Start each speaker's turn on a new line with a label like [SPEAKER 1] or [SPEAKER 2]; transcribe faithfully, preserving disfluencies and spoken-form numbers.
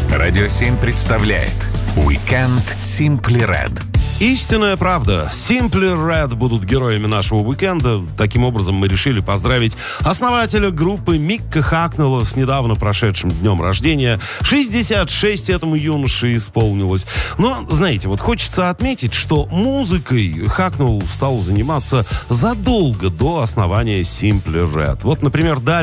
[SPEAKER 1] Радио семь представляет Weekend Simply Red.
[SPEAKER 2] Истинная правда. Simply Red будут героями нашего уикенда. Таким образом, мы решили поздравить основателя группы Микка Хакнелла с недавно прошедшим днем рождения. шестьдесят шесть этому юноше исполнилось. Но, знаете, вот хочется отметить, что музыкой Хакнелл стал заниматься задолго до основания Simply Red. Вот, например, далее